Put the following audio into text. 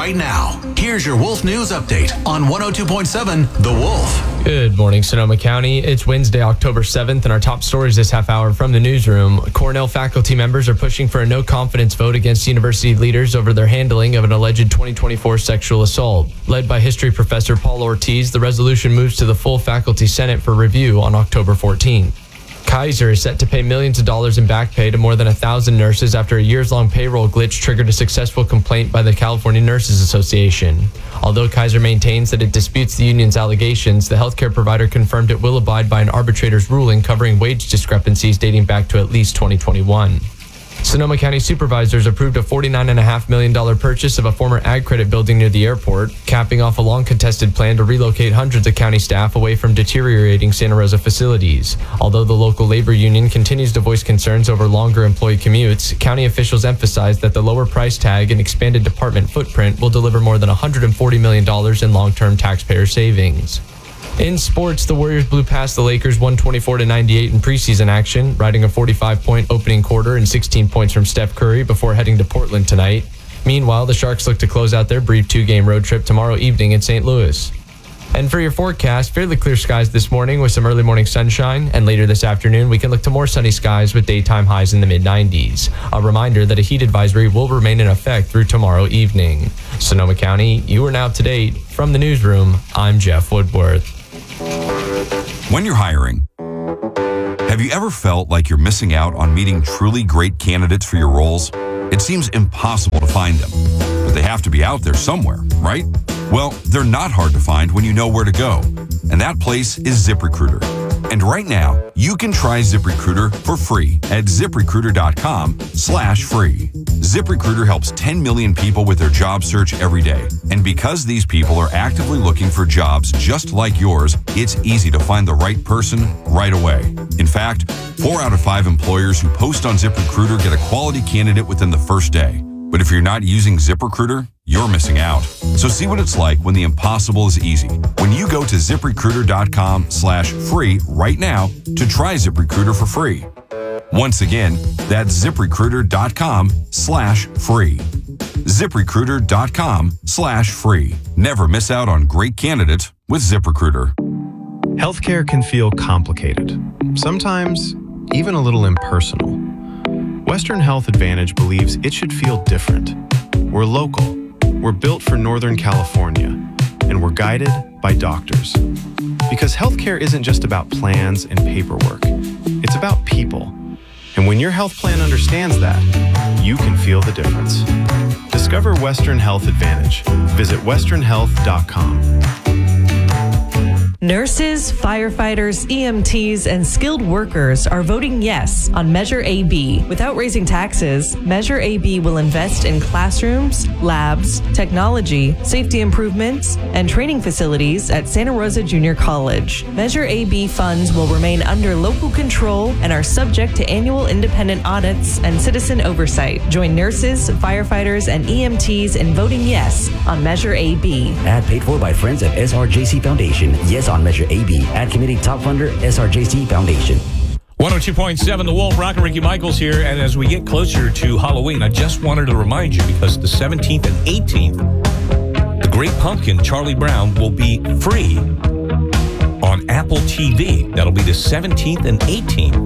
right now. Here's your Wolf News Update on 102.7 The Wolf. Good morning, Sonoma County. It's Wednesday, October 7th, and our top stories this half hour from the newsroom. Cornell faculty members are pushing for a no-confidence vote against university leaders over their handling of an alleged 2024 sexual assault. Led by history professor Paul Ortiz, the resolution moves to the full faculty senate for review on October 14th. Kaiser is set to pay millions of dollars in back pay to more than 1,000 nurses after a years-long payroll glitch triggered a successful complaint by the California Nurses Association. Although Kaiser maintains that it disputes the union's allegations, the healthcare provider confirmed it will abide by an arbitrator's ruling covering wage discrepancies dating back to at least 2021. Sonoma County supervisors approved a $49.5 million purchase of a former ag credit building near the airport, capping off a long-contested plan to relocate hundreds of county staff away from deteriorating Santa Rosa facilities. Although the local labor union continues to voice concerns over longer employee commutes, county officials emphasize that the lower price tag and expanded department footprint will deliver more than $140 million in long-term taxpayer savings. In sports, the Warriors blew past the Lakers 124-98 in preseason action, riding a 45-point opening quarter and 16 points from Steph Curry before heading to Portland tonight. Meanwhile, the Sharks look to close out their brief two-game road trip tomorrow evening in St. Louis. And for your forecast, fairly clear skies this morning with some early morning sunshine, and later this afternoon we can look to more sunny skies with daytime highs in the mid-90s. A reminder that a heat advisory will remain in effect through tomorrow evening. Sonoma County, you are now up to date. From the newsroom, I'm Jeff Woodworth. When you're hiring, have you ever felt like you're missing out on meeting truly great candidates for your roles? It seems impossible to find them, but they have to be out there somewhere, right? Well, they're not hard to find when you know where to go, and that place is ZipRecruiter. And right now, you can try ZipRecruiter for free at ZipRecruiter.com/free. ZipRecruiter helps 10 million people with their job search every day. And because these people are actively looking for jobs just like yours, it's easy to find the right person right away. In fact, 4 out of 5 employers who post on ZipRecruiter get a quality candidate within the first day. But if you're not using ZipRecruiter, you're missing out. So see what it's like when the impossible is easy. When you go to ZipRecruiter.com/free right now to try ZipRecruiter for free. Once again, that's ZipRecruiter.com/free. ZipRecruiter.com/free. Never miss out on great candidates with ZipRecruiter. Healthcare can feel complicated, sometimes even a little impersonal. Western Health Advantage believes it should feel different. We're local, we're built for Northern California, and we're guided by doctors. Because healthcare isn't just about plans and paperwork, it's about people. And when your health plan understands that, you can feel the difference. Discover Western Health Advantage. Visit westernhealth.com. Nurses, firefighters, EMTs, and skilled workers are voting yes on Measure AB. Without raising taxes, Measure AB will invest in classrooms, labs, technology, safety improvements, and training facilities at Santa Rosa Junior College. Measure AB funds will remain under local control and are subject to annual independent audits and citizen oversight. Join nurses, firefighters, and EMTs in voting yes on Measure AB. Ad paid for by Friends of SRJC Foundation. Yes on Measure AB. Ad committee top funder, SRJC Foundation. 102.7 The Wolf, Rock and Ricky Michaels here. And as we get closer to Halloween, I just wanted to remind you, because the 17th and 18th, The Great Pumpkin, Charlie Brown, will be free on Apple TV. That'll be the 17th and 18th.